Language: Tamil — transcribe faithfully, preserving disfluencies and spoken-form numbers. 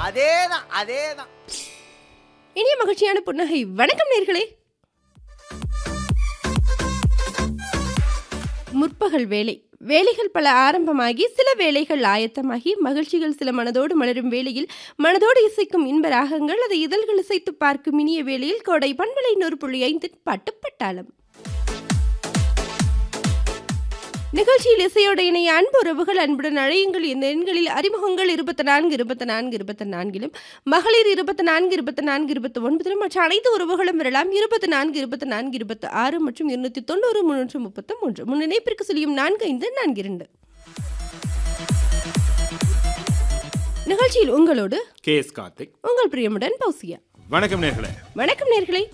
அதேதான் அதேதான். இனிய மகிழ்ச்சியான புன்னகை. வணக்கம் நேர்களே. முற்பகல் வேலை. வேலைகள் பல ஆரம்பமாகி சில வேலைகள் ஆயத்தமாகி மகிழ்ச்சிகள் சில மனதோடு மலரும் வேளையில் மனதோடு இசைக்கும் இன்ப ராகங்கள் அதை இதழ்கள் இசைத்து பார்க்கும் இனிய வேளையில் கோடை பண்பலை நூறு புள்ளி ஐந்தின் பட்டுப்பட்டாளம் நிகழ்ச்சியில் இசையோட இணைய அன்பு உறவுகள் அன்புடன் அழையுங்கள். இந்த எண்களில் அறிமுகங்கள் இருபத்தி நான்கு இருபத்தி நான்கு இருபத்தி நான்கிலும் மகளிர் இருபத்தி நான்கு இருபத்தி நான்கு இருபத்தி ஒன்பதிலும் மற்ற அனைத்து உறவுகளும் வரலாம். இருபத்தி நான்கு இருபத்தி நான்கு இருபத்தி ஆறு மற்றும் இருநூத்தி தொண்ணூறு முன்னூற்று முப்பத்தி மூன்று முன் இணைப்பிற்கு சொல்லியும் நான்கு ஐந்து நான்கு இரண்டு. நிகழ்ச்சியில் உங்களோடு கே எஸ் கார்த்திக், உங்கள் பிரியமுடன் பௌசியா. வணக்கம் நேர்களே. வணக்கம் நேர்களே.